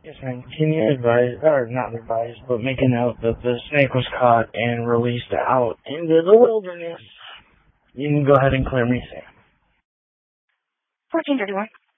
Yes, ma'am. Can you advise, or not advise, but make a note that the snake was caught and released out into the wilderness? You can go ahead and clear me, Sam. 1431.